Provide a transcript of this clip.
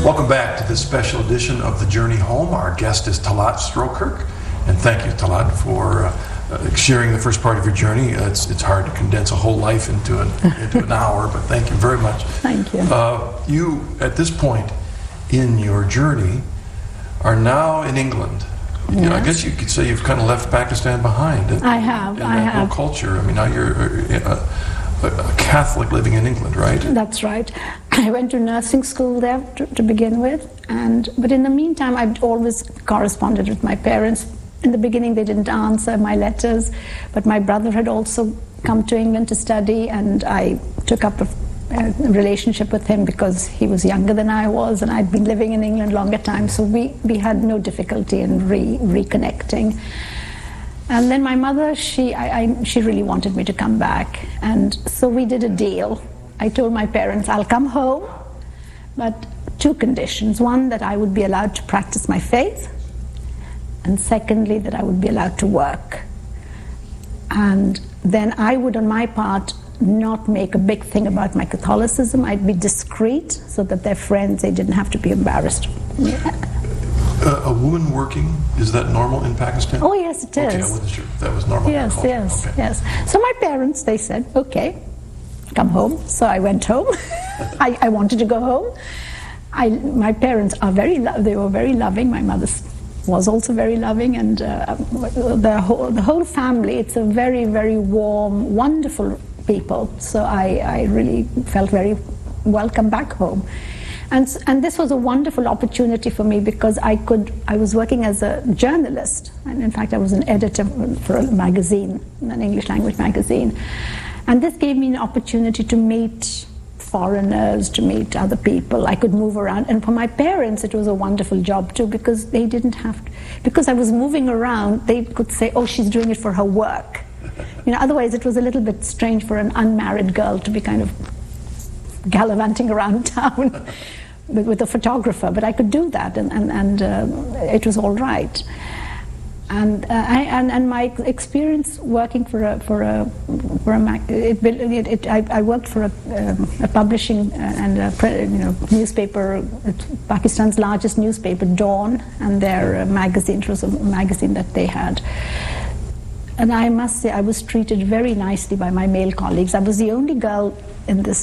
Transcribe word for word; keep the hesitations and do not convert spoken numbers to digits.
Welcome back to this special edition of The Journey Home. Our guest is Talat Strokirk, and thank you, Talat, for uh, sharing the first part of your journey. Uh, it's, it's hard to condense a whole life into an, into an hour, but thank you very much. Thank you. Uh, you, at this point in your journey, are now in England. Yes. You know, I guess you could say you've kind of left Pakistan behind. In, I have, in I that have. whole culture. I mean, now you're a, a, a Catholic living in England, right? That's right. I went to nursing school there to, to begin with, and but in the meantime, I've always corresponded with my parents. In the beginning, they didn't answer my letters, but my brother had also come to England to study, and I took up a a relationship with him because he was younger than I was, and I'd been living in England longer time, so we, we had no difficulty in re, reconnecting. And then my mother, she, I, I, she really wanted me to come back, and so we did a deal. I told my parents, I'll come home, but two conditions. One, that I would be allowed to practice my faith, and secondly, that I would be allowed to work. And then I would, on my part, not make a big thing about my Catholicism. I'd be discreet so that their friends, they didn't have to be embarrassed. Uh, a woman working, is that normal in Pakistan? Oh yes, it is. Okay, I wasn't sure if that was normal. Yes, yes, okay. yes. So my parents, they said, okay, come home. So I went home. I, I wanted to go home. I, my parents are very, lo- they were very loving. My mother was also very loving, and uh, the whole, the whole family, it's a very, very warm, wonderful people. So I, I really felt very welcome back home. And, and this was a wonderful opportunity for me because I could, I was working as a journalist, and in fact I was an editor for a magazine, an English language magazine. And this gave me an opportunity to meet foreigners, to meet other people. I could move around, and for my parents it was a wonderful job too, because they didn't have to, because I was moving around, they could say, oh, she's doing it for her work. You know, otherwise it was a little bit strange for an unmarried girl to be kind of gallivanting around town with, with a photographer, but I could do that, and, and, and uh, it was all right. And, uh, I, and and my experience working for a for a for a mag, it, it, it, I, I worked for a, um, a publishing and a pre, you know newspaper, Pakistan's largest newspaper, Dawn, and their uh, magazine. It was a magazine that they had. And I must say, I was treated very nicely by my male colleagues. I was the only girl in this